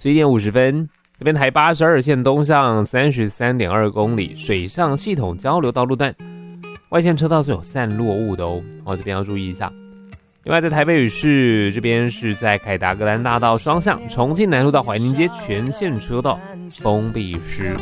11点50分，这边台82线东向 33.2 公里，水上系统交流道路段，外线车道是有散落物的哦，这边要注意一下。另外，在台北市这边是在凯达格兰大道双向重庆南路到怀宁街全线车道封闭施